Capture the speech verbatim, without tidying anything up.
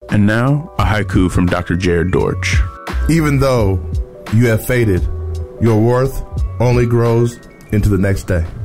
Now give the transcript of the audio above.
And now, a haiku from Doctor Jared Dortch. Even though you have faded, your worth only grows into the next day.